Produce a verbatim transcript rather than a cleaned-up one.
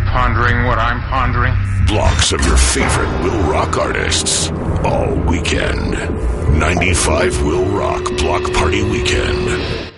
pondering what I'm pondering? Blocks of your favorite Will Rock artists all weekend. ninety-five Will Rock Block Party Weekend.